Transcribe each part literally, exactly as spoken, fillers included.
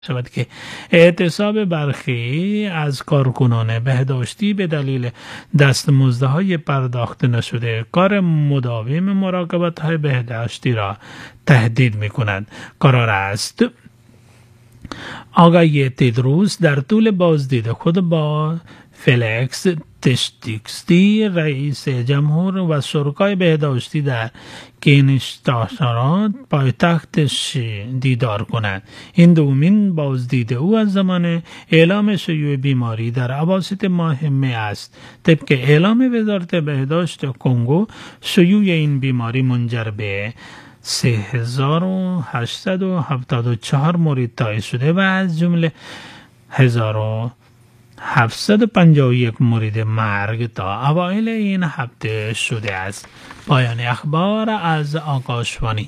شود که اعتصاب برخی از کارکنان بهداشتی به دلیل دستمزدهای پرداخت نشده کار مداوم مراقبت‌های بهداشتی را تهدید می‌کند. قرار است آقای تدروس در طول بازدید خود با فلکس تشتیکستی رئیس جمهور و شرکای بهداشتی در کینشتاشارات پایتختش دیدار کند. این دومین بازدید او از زمان اعلام شیوع بیماری در اواسط ماه مه است. طبق اعلام وزارت بهداشت کنگو شیوع این بیماری منجر به سه هزار و هشتصد و هفتاد و چهار مورد تایید شده و از جمله هزار و هفتصد و پنجاه و یک مورد مرگ تا اوایل این هفته شده است. پایان اخبار از آکاشوانی.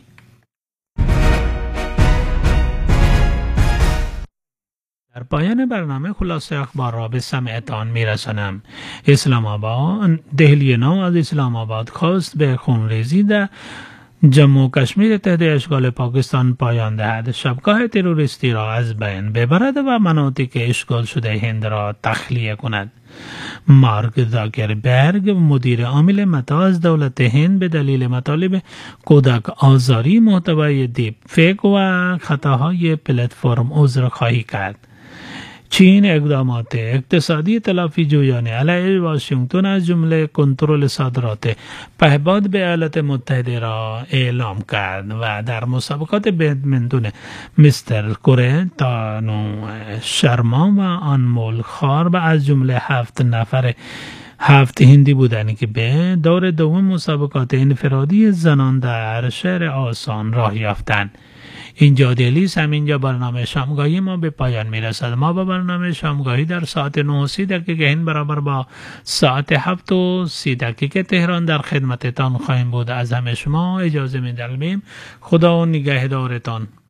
در پایان برنامه خلاصه اخبار را به سمعتان میرسانم. اسلام آباد دهلی نو از اسلام آباد خواست به خونریزی در جموں کشمیر تحت اشغال پاکستان پایان دهد، شبکه‌های تروریستی را از بین ببرد و مناطق اشغال شده هند را تخلیه کند. مارک زاکربرگ مدیر عامل متا از دولت هند به دلیل مطالب کودک آزاری محتوای دیپ فیک و خطاهای پلتفرم عذرخواهی کرد. چین اقدامات اقتصادی تلافی جویانه علیه واشنگتن از جمله کنترل صادرات پهپاد به ایالات متحده را اعلام کرد و در مسابقات بدمنتون مستر کره تانو شرما و انمول خار و از جمله هفت نفر هفت هندی بودند که به دور دوم مسابقات انفرادی زنان در شهر آسان راه یافتند. اینجا دلی است. همینجا برنامه شامگاهی ما به پایان میرسد. ما با برنامه شامگاهی در ساعت نه و سی دقیقه هند برابر با ساعت هفت و سی دقیقه تهران در خدمتتان خواهیم بود. از همه شما اجازه می‌دهیم. خدا نگهدارتان.